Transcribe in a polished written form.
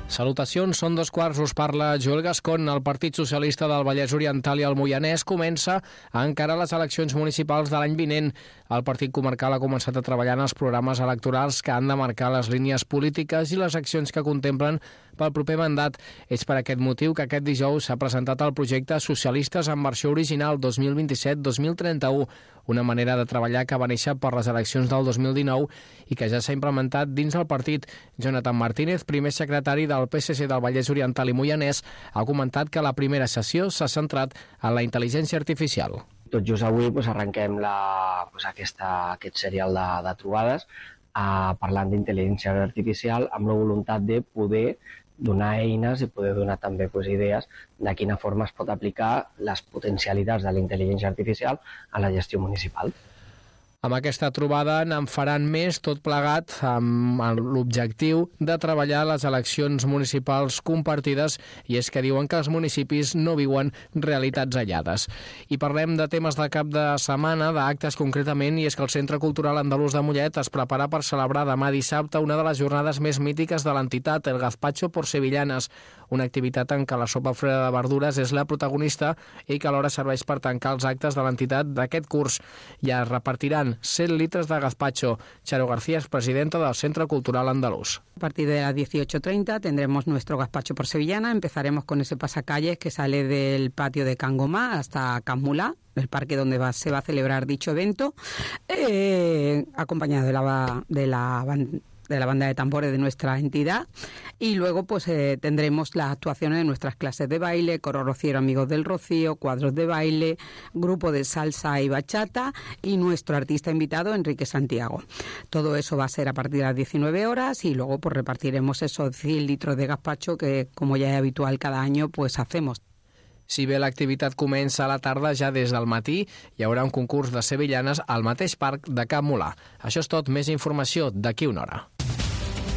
Salutacions, són 2:15, us parla Joel Gascon. El Partit Socialista del Vallès Oriental i el Moianès comença a encarar les eleccions municipals de l'any vinent. El partit comarcal ha començat a treballar en els programes electorals que han de marcar les línies polítiques i les accions que contemplen pel proper mandat. És per aquest motiu que aquest dijous s'ha presentat el projecte Socialistes en versió original 2027-2031, una manera de treballar que va néixer per les eleccions del 2019 i que ja s'ha implementat dins el partit. Jonathan Martínez, primer secretari del PSC del Vallès Oriental i Moianès, ha comentat que la primera sessió s'ha centrat en la intel·ligència artificial. Tot just avui arrenquem aquest serial de trobades parlant d'intel·ligència artificial amb la voluntat de poder donar eines i poder donar també idees de quina forma es pot aplicar les potencialitats de la intel·ligència artificial a la gestió municipal. Amb aquesta trobada n'en faran més, tot plegat amb l'objectiu de treballar les eleccions municipals compartides, i és que diuen que els municipis no viuen realitats aïllades. I parlem de temes de cap de setmana, d'actes concretament, i és que el Centre Cultural Andalús de Mollet es prepara per celebrar demà dissabte una de les jornades més mítiques de l'entitat, el Gazpacho por Sevillanas, una activitat en què la sopa freda de verdures és la protagonista i que alhora serveix per tancar els actes de l'entitat d'aquest curs. Ja es repartiran 100 litres de gazpacho. Charo García es presidenta del Centre Cultural Andalús. A partir de las 18:30 tendremos nuestro gazpacho por sevillana. Empezaremos con ese pasacalles que sale del patio de Can Gomá hasta Can Mulá, el parque donde se va a celebrar dicho evento, acompañado de la banda de tambores de nuestra entidad, y luego tendremos las actuaciones de nuestras clases de baile, coro rociero Amigos del Rocío, cuadros de baile, grupo de salsa y bachata y nuestro artista invitado Enrique Santiago. Todo eso va a ser a partir de las 19 horas y luego repartiremos esos 100 litros de gazpacho que, como ya es habitual cada año, hacemos. Si bé l'activitat comença a la tarda, ja des del matí hi haurà un concurs de sevillanes al mateix parc de Can Mulà. Això és tot, més informació d'aquí una hora.